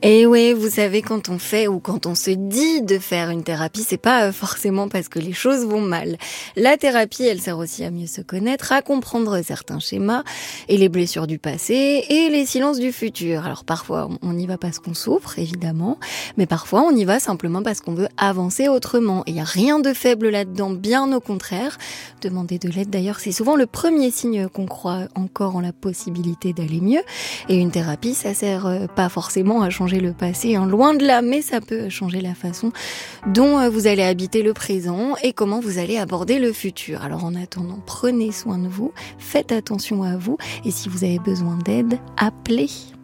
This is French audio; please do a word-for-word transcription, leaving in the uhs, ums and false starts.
Et oui, vous savez, quand on fait ou quand on se dit de faire une thérapie, c'est pas forcément parce que les choses vont mal. La thérapie, elle sert aussi à mieux se connaître, à comprendre certains schémas et les blessures du passé et les silences du futur. Alors parfois, on n'y va parce qu'on souffre, évidemment, mais parfois on y va simplement parce qu'on veut avancer autrement. Et il n'y a rien de faible là-dedans, bien au contraire. Demander de l'aide, d'ailleurs, c'est souvent le premier signe qu'on croit encore en la possibilité d'aller mieux. Et une thérapie, ça sert pas forcément à changer le passé, hein, loin de là, mais ça peut changer la façon dont vous allez habiter le présent et comment vous allez aborder le futur. Alors en attendant, prenez soin de vous, faites attention à vous et si vous avez besoin d'aide, appelez.